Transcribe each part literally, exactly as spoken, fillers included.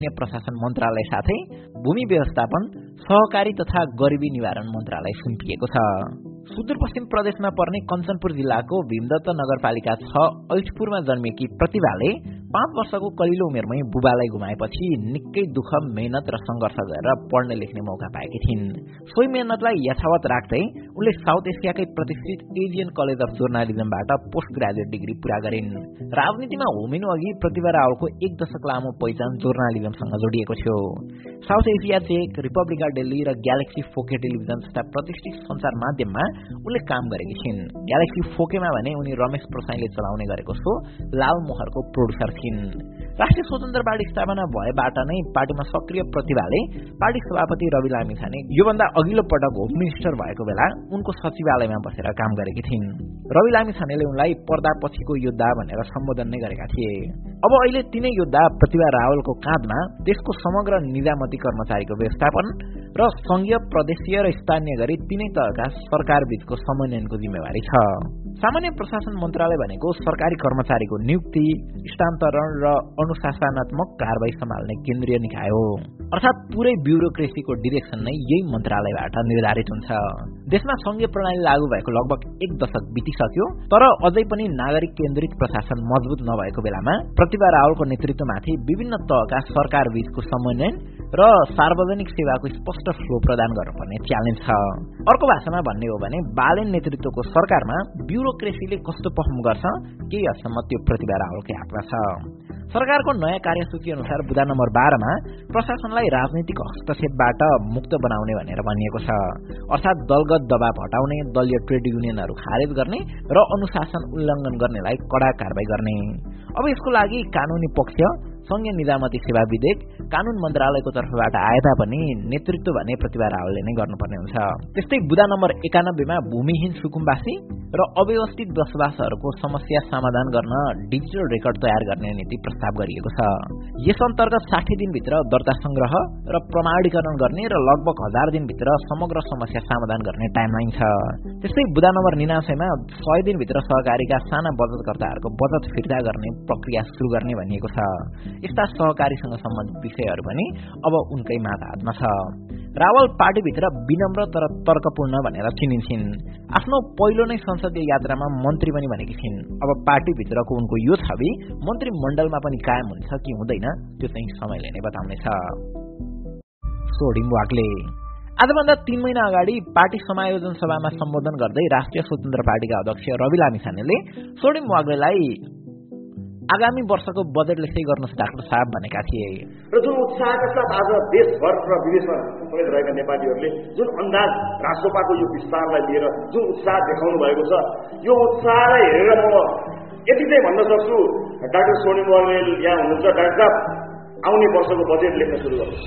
प्रशासन मन्त्रालय साथै भूमि व्यवस्थापन, सहकारी तथा गरिबी निवारण मन्त्रालय सुम्पिएको छ। सुदूरपश्चिम प्रदेशमा पर्ने कञ्चनपुर जिल्लाको भीमदत्त नगरपालिका छ ऐठपुरमा जन्मेकी प्रतिभाले पाँच वर्षको कलिलो उमेरमै बुबालाई गुमाएपछि निकै दुःख, मेहनत र संघर्ष गरेर पढ्ने लेख्ने मौका पाएकी थिइन्। सोही मेहनतलाई यथावत राख्दै उनले साउथ एसियाकै प्रतिष्ठित Asian college of जर्नालिजमबाट post graduate degree पूरा गरिन्। राजनीतिमा होमिनु अघि प्रतिभा रावलको एक दशक लामो पहिचान जर्नालिजमसँग जोडिएको थियो। South Asia check, Republica Delhi र ग्यालेक्सी फोके टेलिभिजन जस्ता प्रतिष्ठित सञ्चार माध्यममा उनले काम गरेकी छिन्। ग्यालेक्सी फोकेमा भने उनी रमेश प्रसाईले चलाउने गरेको शो लाल मोहरको प्रोड्युसर थिइन्। राष्ट्रिय स्वतन्त्र पार्टी स्थापना भएबाट नै पार्टीमा सक्रिय प्रतिभाले पार्टी सभापति रवि लामिछाने योभन्दा अघिल्लो पटक होम मिनिस्टर भएको बेला उनको सचिवालयमा बसेर काम गरेकी थिइन्। रवि लामिछानेले उनलाई पर्दा पछिको योद्धा भनेर सम्बोधन नै गरेका थिए। अब अहिले तिनै योद्धा प्रतिभा रावलको काँधमा देशको समग्र निजामती कर्मचारीको व्यवस्थापन र संघीय, प्रदेशीय र स्थानीय गरी तिनै तहका सरकार बीचको समन्वयनको जिम्मेवारी छ। सामान्य प्रशासन मन्त्रालय भनेको सरकारी कर्मचारीको नियुक्ति, स्थानान्तरण र अनुशासनात्मक कारबाही सम्हाल्ने केन्द्रीय निकाय हो। अर्थात् पुरै ब्युरोक्रेसीको डिरेक्सन नै यही मन्त्रालयबाट निर्धारित हुन्छ। देशमा संघीय प्रणाली लागू भएको लगभग एक दशक बितिसक्यो, तर अझै पनि नागरिक केन्द्रित प्रशासन मजबुत नभएको बेलामा प्रतिभा रावलको नेतृत्वमाथि विभिन्न तहका सरकार बीचको समन्वय र सार्वजनिक सेवाको स्पष्ट फ्लो प्रदान गर्नुपर्ने च्यालेन्ज छ। अर्को भाषामा भन्ने हो भने बालेन नेतृत्वको सरकारमा ब्युरोक्रेसीले कस्तो पर्फर्म गर्छ केही हदसम्म त्यो प्रतिभा रावलकै हातमा छ। सरकारको नयाँ कार्यसूची अनुसार बुँदा नम्बर बाह्रमा प्रशासनलाई राजनीतिक हस्तक्षेपबाट मुक्त बनाउने भनेर भनिएको छ। अर्थात् दलगत दबाव हटाउने, दलीय ट्रेड युनियनहरू खारेज गर्ने र अनुशासन उल्लङ्घन गर्नेलाई कडा कारबाही गर्ने। अब यसको लागि कानूनी पक्ष, संघीय निजामती सेवा विधेयक कानून मन्त्रालयको तर्फबाट आए तापनि नेतृत्व भने प्रतिभा रावलले नै गर्नुपर्ने हुन्छ। त्यस्तै बुँदा नम्बर एकानब्बेमा भूमिहीन सुकुम्बासी र अव्यवस्थित बसोबासहरूको समस्या समाधान गर्न डिजिटल रेकर्ड तयार गर्ने नीति प्रस्ताव गरिएको छ। यस अन्तर्गत साठी दिनभित्र दर्ता संग्रह र प्रमाणीकरण गर्ने र लगभग हजार दिनभित्र समग्र समस्या समाधान गर्ने टाइमलाइन छ। त्यस्तै बुँदा नम्बर निनासयमा सय दिनभित्र सहकारीका साना बचतकर्ताहरूको बचत फिर्ता गर्ने प्रक्रिया सुरु गर्ने भनिएको छ। यस्ता सहकारीसँग सम्बन्धित विषयहरू पनि अब उनकै माताहतमा छ। रावल पार्टीभित्र विनम्र तर तर्कपूर्ण भनेर चिनिन्छन्। आफ्नो पहिलो नै संसदीय यात्रामा मन्त्री पनि बनेकी छिन्। अब पार्टीभित्रको उनको यो छवि मन्त्रीमण्डलमा पनि कायम हुन्छ कि हुँदैन त्यो चाहिँ समयले नै बताउनेछ। सोडिम वाग्ले आजभन्दा तीन महिना अगाडि पार्टी समायोजन सभामा सम्बोधन गर्दै राष्ट्रिय स्वतन्त्र पार्टीका अध्यक्ष रवि लामिछानेले सोडिम वाग्लेलाई आगामी वर्षको बजेट लेख्दै गर्नुहोस् डाक्टर साहब भनेका थिए। र जुन उत्साहका साथ आज देशभर र विदेशमा समेत रहेका नेपालीहरूले जुन अन्दाज राष्ट्रपाको यो विस्तारलाई लिएर जुन उत्साह देखाउनु भएको छ, यो उत्साहलाई हेरेर म यति चाहिँ भन्न सक्छु, डाक्टर सोडिम वाग्ले यहाँ हुनुहुन्छ, डाक्टर साहब आउने वर्षको बजेट लेख्न सुरु गर्नुहोस्।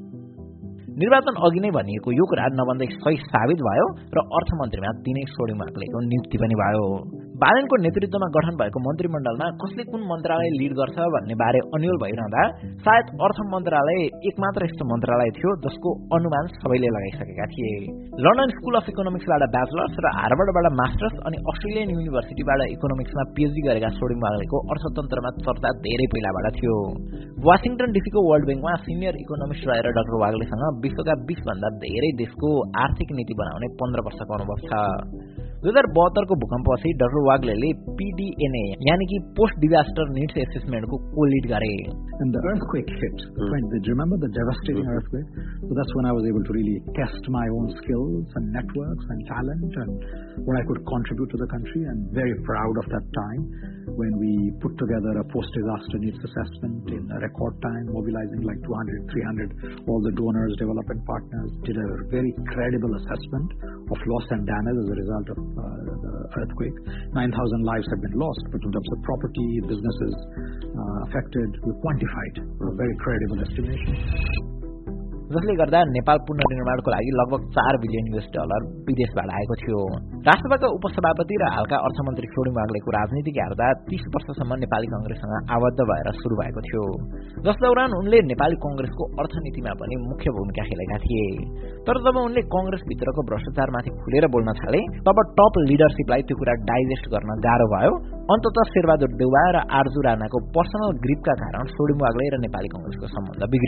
निर्वाचन अघि नै भनिएको यो कुरा नभन्दै सही साबित भयो र अर्थमन्त्रीमा तिनै सोडिम वाग्लेको नियुक्ति पनि भयो। बालेनको नेतृत्वमा गठन भएको मन्त्रीमण्डलमा कसले कुन मन्त्रालय लिड गर्छ भन्ने बारे अन्यल भइरहँदा सायद अर्थ मन्त्रालय एकमात्र यस्तो मन्त्रालय थियो जसको अनुमान सबैले लगाइसकेका थिए। लन्डन स्कुल अफ इकोनोमिक्सबाट ब्याचलर्स र हार्वर्डबाट मास्टर्स अनि अस्ट्रेलियन युनिभर्सिटीबाट इकोनोमिक्समा पीएचडी गरेका सोडिम वाग्लेको अर्थतन्त्रमा चर्चा धेरै पहिलाबाट थियो। वाशिङटन डीसीको वर्ल्ड ब्याङ्कमा सिनियर इकोनोमिस्ट रहेर डाक्टर वाग्लेसँग विश्वका बीस भन्दा धेरै देशको आर्थिक नीति बनाउने पन्ध्र वर्षको अनुभव छ। दुई हजार बहत्तरको भूकम्पपछि डाक्टर वाग्लेले पीडीएनए यानी कि पोस्ट डिजास्टर नीड्स एसेसमेन्टको को लिड गरे। And the earthquake hit. Mm. Right? Did you remember the devastating mm. earthquake? So that's when I was able to really test my own skills and networks and talent and what I could contribute to the country. And very proud of that time when we put together a post-disaster needs assessment in a record time, mobilizing like two hundred, three hundred, all the donors, development partners, did a very credible assessment of loss and damage as a result of uh, the earthquake. nine thousand lives have been lost, but in terms of property, businesses uh, affected, we quantified a very credible estimation. जसले गर्दा नेपाल पुनर्निर्माणको लागि लगभग चार billion US dollar विदेशबाट आएको थियो। राष्ट्रसभाका उपसभापति र हालका अर्थमन्त्री सोडिम वाग्लेको राजनीतिक यात्रा तीस वर्षसम्म नेपाली कांग्रेससँग आबद्ध भएर सुरु भएको थियो, जस दौरान उनले नेपाली कांग्रेसको अर्थनीतिमा पनि मुख्य भूमिका खेलेका थिए। तर जब उनले कांग्रेसभित्रको भ्रष्टाचारमाथि खुलेर बोल्न थाले तब टप लिडरशिपलाई त्यो कुरा डाइजेस्ट गर्न गाह्रो भयो। अन्ततः शेरबहादुर देउवा र आरजु राणाको पर्सनल ग्रिपका कारण सोडिम वाग्ले र नेपाली कांग्रेसको सम्बन्ध बिग्रियो।